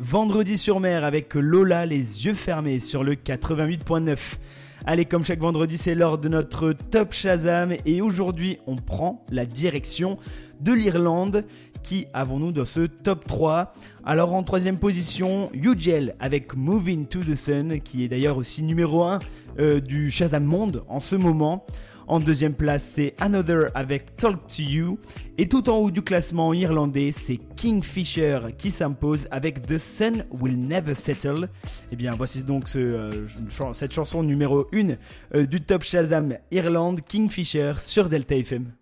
Vendredi sur mer avec Lola les yeux fermés sur le 88.9. Allez, comme chaque vendredi, c'est l'heure de notre Top Shazam et aujourd'hui, on prend la direction de l'Irlande. Qui avons-nous dans ce top 3 ? Alors en troisième position, UGL avec Moving to the Sun, qui est d'ailleurs aussi numéro 1 du Shazam Monde en ce moment. En deuxième place, c'est Another avec Talk to You. Et tout en haut du classement irlandais, c'est Kingfisher qui s'impose avec The Sun Will Never Settle. Et bien, voici donc cette chanson numéro 1 du Top Shazam Irlande, Kingfisher sur Delta FM.